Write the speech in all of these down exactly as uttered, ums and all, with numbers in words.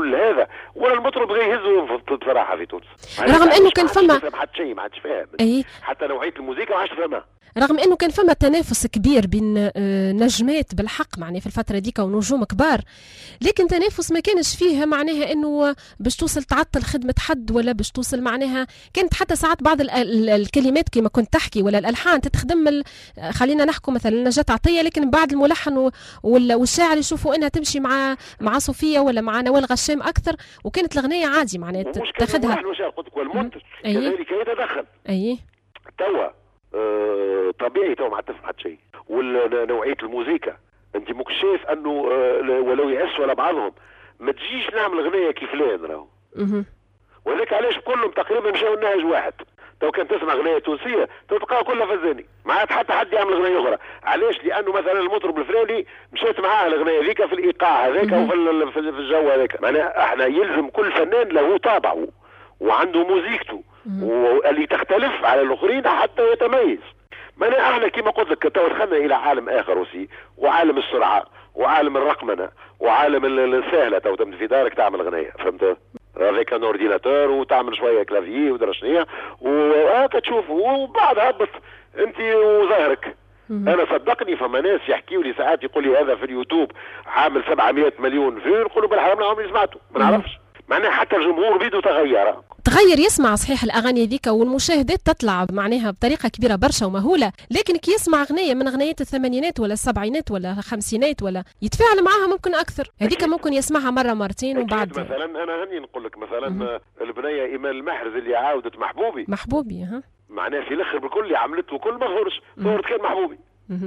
كل هذا ولا المطرب غير يهزوا بصراحه في تونس. رغم انه كان فما ما حد شيء ما عادش فاهم. أي. حتى نوعيه الموسيقى ما عادش فاهمها. رغم انه كان فما تنافس كبير بين نجمات بالحق معناها في الفتره ديك ونجوم كبار، لكن تنافس ما كانش فيه معناها انه باش توصل تعطل خدمه حد ولا باش توصل معناها. كانت حتى ساعات بعض ال ال الكلمات كما كنت تحكي ولا الالحان تتخدم خلينا نحكوا مثلا نجاة عطيه، لكن بعد الملحن والشاعر يشوفوا انها تمشي مع مع صوفيا ولا مع نوال غشام اكثر، وكانت الاغنيه عادي معناها تاخذها. قلت لك المنتج كذلك يتدخل. اي توا آه طبيعي تو ما تفهم حتى شيء. ونوعيه الموسيقى انت مش شايف انه آه ولو يعس ولا بعضهم ما تجيش نعمل اغنيه كيف فلان راهو. وذاك علاش كلهم تقريبا مشاو النهج واحد. تو كان تسمع اغنيه تونسيه تلقاها كلها فزاني، ما عاد حتى حد يعمل اغنيه اخرى. علاش؟ لانه مثلا المطرب الفلاني مشات معاه الاغنيه ذيك في الايقاع هذاك وفي في الجو هذاك. معناها احنا يلزم كل فنان له طابعه وعنده موزيكته واللي تختلف على الاخرين حتى يتميز. معناها احنا كما قلت لك تو دخلنا الى عالم اخر وسي، وعالم السرعه وعالم الرقمنه وعالم السهله. تو في دارك تعمل اغنيه فهمت؟ هذاك ان اورديناتور وتعمل شويه كلافيي ودرا شنيا وهاك تشوف وبعد هبط انت وظاهرك. انا صدقني فما ناس يحكيوا لي ساعات يقول لي هذا في اليوتيوب عامل سبعمية مليون فيو، نقولوا بالحرام لا عمري سمعته ما نعرفش. معناها حتى الجمهور بيدو تغير تغير يسمع صحيح الاغاني ذيك والمشاهدات تطلع معناها بطريقه كبيره برشا ومهوله، لكن كي يسمع اغنيه من اغنيات الثمانينات ولا السبعينات ولا الخمسينات ولا يتفاعل معها ممكن اكثر. هذيك ممكن يسمعها مره مرتين وبعد. مثلا انا هني نقول لك مثلا مم. البنيه ايمان المحرز اللي عاودت محبوبي محبوبي ها معناها في الاخر بالكل اللي عملته كل ما ظهرش ظهرت كان محبوبي.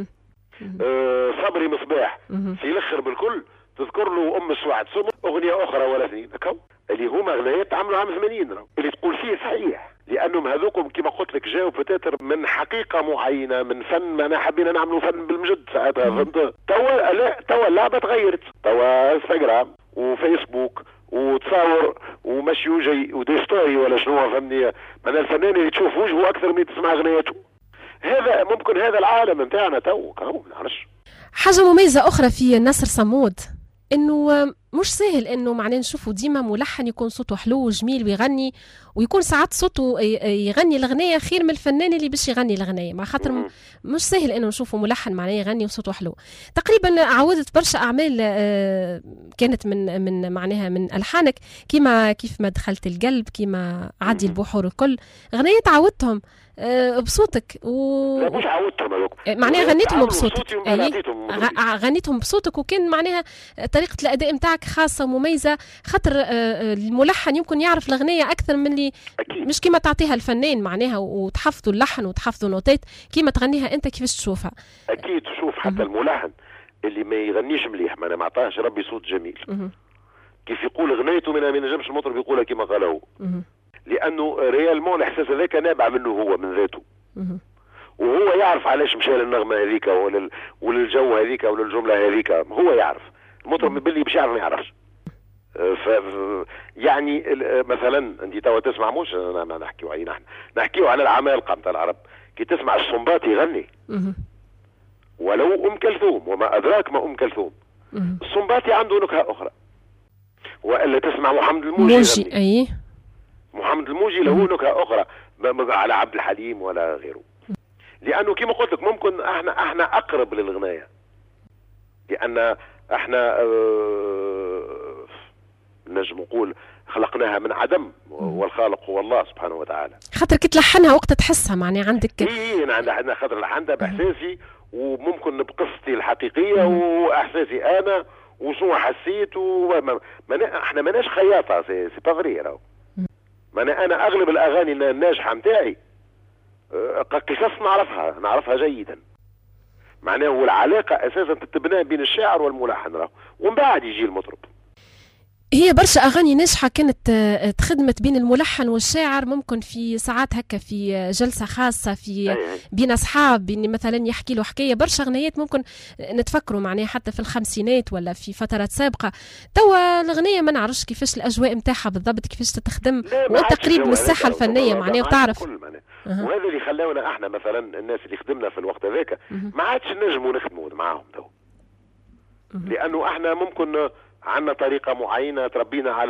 آه صبري مصباح مم. في الاخر بالكل تذكر له ام السوعد سم اغنيه اخرى ولا اثنين هكا اللي هما اغنيات عملوا عام ثمانين اللي تقول فيه صحيح، لانهم هذوكم كما قلت لك جاوا بتاتر من حقيقه معينه من فن. ما انا حبينا نعملوا فن بالمجد ساعتها فهمت. توا لا توا اللعبه تغيرت، توا انستغرام وفيسبوك وتصاور ومشي وجاي ودي ستوري ولا شنو فهمني. معناها الفنان اللي تشوف وجهه اكثر من تسمع اغنياته. هذا ممكن هذا العالم نتاعنا تو كهو ما نعرفش. حاجه مميزه اخرى في نصر صمود انه مش سهل انه معناه نشوفوا ديما ملحن يكون صوته حلو وجميل ويغني، ويكون ساعات صوته يغني الاغنيه خير من الفنان اللي باش يغني الاغنيه، مع خاطر مش سهل انه نشوفوا ملحن معناه يغني وصوته حلو. تقريبا عودت برشا اعمال كانت من من معناها من الحانك كيما كيف ما دخلت القلب كيما عدي البحور الكل، اغنيات عودتهم بصوتك و... لا مش عودتهم معناها غنيتهم بصوتك. أي... غنيتهم بصوتك وكان معناها طريقه الاداء نتاعك خاصه ومميزه، خاطر الملحن يمكن يعرف الاغنيه اكثر من اللي أكيد. مش كيما تعطيها الفنان معناها وتحفظوا اللحن وتحفظوا نوتات كيما تغنيها انت كيفاش تشوفها. اكيد شوف حتى الملحن اللي ما يغنيش مليح ما ما عطاهش ربي صوت جميل م- كيف يقول اغنيته ما ينجمش المطرب يقولها كيما قال هو، لانه ريالمون الاحساس هذاك نابع منه هو من ذاته، وهو يعرف علاش مشى للنغمه هذيك ولل... وللجو هذيك وللجمله هذيك، هو يعرف. المطرب باللي باش يعرف ما يعرفش. ف... يعني مثلا انت توا تسمع مش انا نحكيو علينا احنا نحكيو على العمالقه نتاع العرب، كي تسمع الصنباطي يغني ولو ام كلثوم وما ادراك ما ام كلثوم، الصنباطي عنده نكهه اخرى. والا تسمع محمد الموجي موجي اي محمد الموجي له نكهه اخرى على عبد الحليم ولا غيره، لانه كما قلت لك ممكن احنا احنا اقرب للغنايه، لان احنا اه نجم نقول خلقناها من عدم والخالق هو الله سبحانه وتعالى. خاطر كي تلحنها وقت تحسها معناها عندك اي انا عندنا خاطر لحنتها باحساسي وممكن بقصتي الحقيقيه واحساسي انا وشنو حسيت وما ما احنا ماناش خياطه سي سي با فري راهو. ما انا اغلب الاغاني الناجحه نتاعي قصص نعرفها نعرفها جيدا، معناه والعلاقه اساسا تتبنى بين الشاعر والملحن راهو، ومن بعد يجي المطرب. هي برشا اغاني ناجحه كانت تخدمت بين الملحن والشاعر، ممكن في ساعات هكا في جلسه خاصه في بين اصحاب بين مثلا يحكي له حكايه. برشا اغنيات ممكن نتفكروا معناها حتى في الخمسينات ولا في فترات سابقه. توا الاغنيه ما نعرفش كيفاش الاجواء نتاعها بالضبط كيفاش تتخدم وانت قريب من الساحه الفنيه معناها وتعرف. أه. وهذا اللي خلاونا احنا مثلا الناس اللي خدمنا في الوقت هذاك ما عادش نجموا نخدموا معاهم تو، لانه احنا ممكن عندنا طريقه معينه تربينا على